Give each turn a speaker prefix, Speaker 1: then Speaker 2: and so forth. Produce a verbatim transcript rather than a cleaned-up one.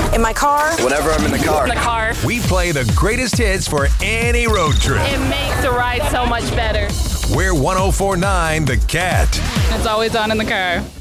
Speaker 1: In my car.
Speaker 2: Whenever I'm in the car.
Speaker 3: In the car.
Speaker 4: We play the greatest hits for any road trip.
Speaker 3: It makes the ride so much better.
Speaker 4: We're one oh four point nine The Cat.
Speaker 3: It's always on in the car.